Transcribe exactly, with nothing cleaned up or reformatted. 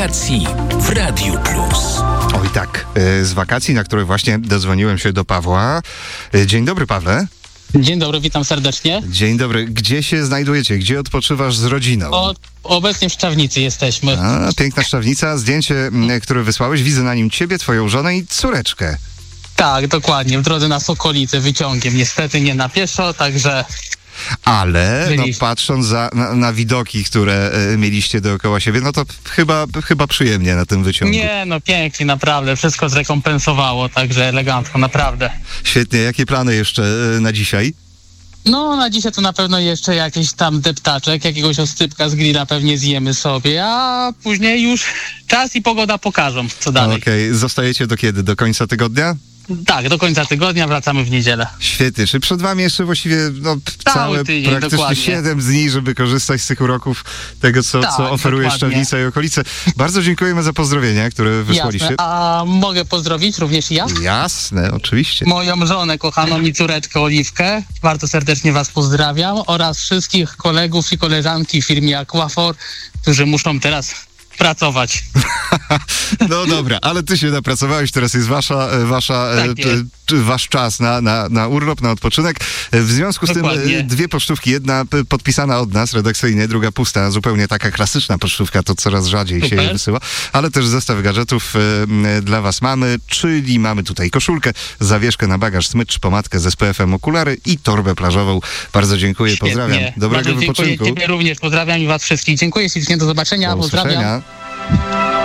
Wakacji w Radiu Plus. Oj tak, z wakacji, na które właśnie dodzwoniłem się do Pawła. Dzień dobry, Pawle. Dzień dobry, witam serdecznie. Dzień dobry. Gdzie się znajdujecie? Gdzie odpoczywasz z rodziną? O, obecnie w Szczawnicy jesteśmy. A, piękna Szczawnica. Zdjęcie, które wysłałeś, widzę na nim ciebie, twoją żonę i córeczkę. Tak, dokładnie. W drodze na Sokolice wyciągiem. Niestety nie na pieszo, także... Ale no, Byliśmy. patrząc za, na, na widoki, które e, mieliście dookoła siebie, no to chyba, chyba przyjemnie na tym wyciągu. Nie, no pięknie, naprawdę. Wszystko zrekompensowało, także elegancko, naprawdę. Świetnie. Jakie plany jeszcze e, na dzisiaj? No, na dzisiaj to na pewno jeszcze jakiś tam deptaczek, jakiegoś oscypka z grilla pewnie zjemy sobie, a później już czas i pogoda pokażą, co dalej. Okej, zostajecie do kiedy? Do końca tygodnia? Tak, do końca tygodnia wracamy w niedzielę. Świetnie. Czy przed wami jeszcze właściwie no, całe tydzień, praktycznie dokładnie. siedem dni, żeby korzystać z tych uroków tego, co, Tak, co oferuje dokładnie. Szczawnica i okolice. Bardzo dziękujemy za pozdrowienia, które wysłaliście. Jasne. A mogę pozdrowić również ja? Jasne, oczywiście. Moją żonę kochaną i córeczkę Oliwkę. Bardzo serdecznie was pozdrawiam oraz wszystkich kolegów i koleżanki w firmie Aquafor, którzy muszą teraz pracować. No dobra, ale ty się napracowałeś, teraz jest wasza, e, wasza e, Tak jest. czy wasz czas na, na, na urlop, na odpoczynek. E, W związku z tym Dokładnie. e, dwie pocztówki, jedna p- podpisana od nas redakcyjnie, druga pusta, zupełnie taka klasyczna pocztówka, to coraz rzadziej się Super. je wysyła, ale też zestaw gadżetów e, m, dla was mamy, czyli mamy tutaj koszulkę, zawieszkę na bagaż, smycz, pomadkę z S P F em, okulary i torbę plażową. Bardzo dziękuję, Świetnie. pozdrawiam. Dobrego Bardzo dziękuję wypoczynku. ciebie również, pozdrawiam i was wszystkich. Dziękuję ślicznie, do zobaczenia, Do pozdrawiam. usłyszenia.